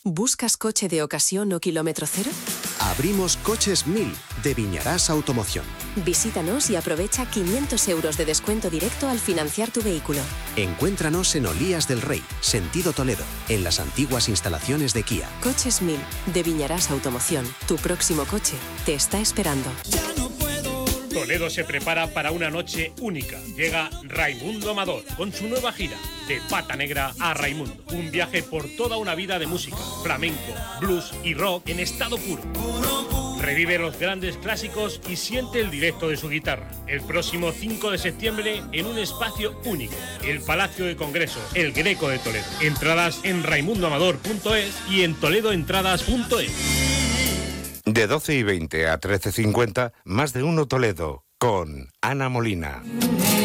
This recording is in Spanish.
¿Buscas coche de ocasión o kilómetro cero? Abrimos Coches 1000 de Viñarás Automoción. Visítanos y aprovecha 500 euros de descuento directo al financiar tu vehículo. Encuéntranos en Olías del Rey, sentido Toledo, en las antiguas instalaciones de Kia. Coches 1000 de Viñarás Automoción. Tu próximo coche te está esperando. Toledo se prepara para una noche única. Llega Raimundo Amador con su nueva gira, De Pata Negra a Raimundo. Un viaje por toda una vida de música, flamenco, blues y rock en estado puro. Revive los grandes clásicos y siente el directo de su guitarra. El próximo 5 de septiembre en un espacio único, el Palacio de Congresos, el Greco de Toledo. Entradas en raimundoamador.es y en toledoentradas.es. De 12:20 a 13:50, Más de Uno Toledo, con Ana Molina.